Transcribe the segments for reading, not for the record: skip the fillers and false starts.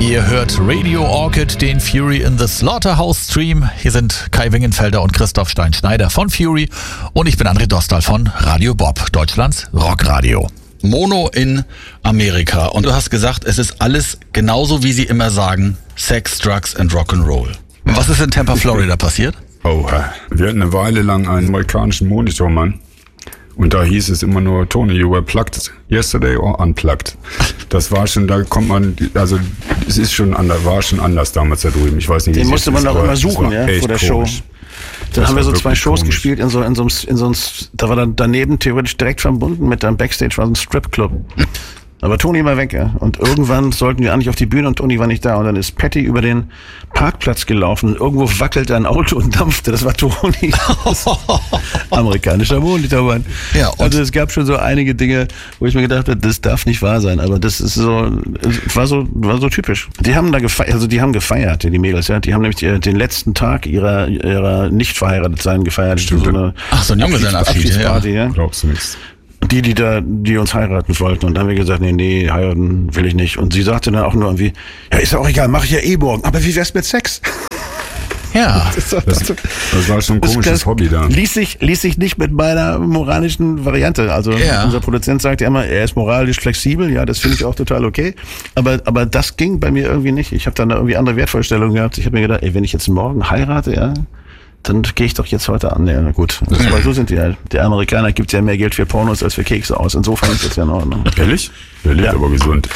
Ihr hört Radio Orchid, den Fury in the Slaughterhouse Stream. Hier sind Kai Wingenfelder und Christoph Stein-Schneider von Fury und ich bin André Dostal von Radio Bob, Deutschlands Rockradio. Mono in Amerika. Und du hast gesagt, es ist alles genauso, wie sie immer sagen, Sex, Drugs and Rock'n'Roll. Was ist in Tampa, Florida passiert? Oh, wir hatten eine Weile lang einen amerikanischen Monitormann. Und da hieß es immer nur, Tony, you were plugged yesterday or unplugged. Das war schon, da kommt man, also es ist schon anders, war schon anders damals da drüben. Ich weiß nicht, den musste man auch immer suchen, ja, vor der Show. Dann haben wir so 2 Shows gespielt in so einem, da war dann daneben theoretisch direkt verbunden mit einem Backstage war so ein Stripclub. Aber Toni war weg, ja. Und irgendwann sollten wir eigentlich auf die Bühne und Toni war nicht da. Und dann ist Patty über den Parkplatz gelaufen und irgendwo wackelte ein Auto und dampfte. Das war Toni. Amerikanischer Monitormann. Ja, also es gab schon so einige Dinge, wo ich mir gedacht habe, das darf nicht wahr sein. Aber das ist so, war so typisch. Die haben da gefeiert, die Mädels, ja. Die haben nämlich den letzten Tag ihrer nicht verheiratet sein gefeiert. Stimmt. So ein Junggesellenabschied, ja. Glaubst du nichts. Die uns heiraten wollten. Und dann haben wir gesagt, nee, heiraten will ich nicht. Und sie sagte dann auch nur irgendwie, ja, ist ja auch egal, mach ich ja eh morgen. Aber wie wär's mit Sex? Ja. Das war schon ein komisches Hobby da. Ließ sich nicht mit meiner moralischen Variante. Also unser Produzent sagt ja immer, er ist moralisch flexibel. Ja, das finde ich auch total okay. Aber das ging bei mir irgendwie nicht. Ich habe dann irgendwie andere Wertvorstellungen gehabt. Ich habe mir gedacht, ey, wenn ich jetzt morgen heirate, ja, dann gehe ich doch jetzt heute an. Ja, na gut. Aber so sind die halt. Der Amerikaner gibt ja mehr Geld für Pornos als für Kekse aus. Insofern ist das ja in Ordnung. Ehrlich? Der lebt aber gesund.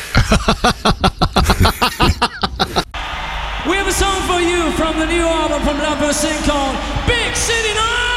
We have a song for you from the new album from La Person called Big City Night.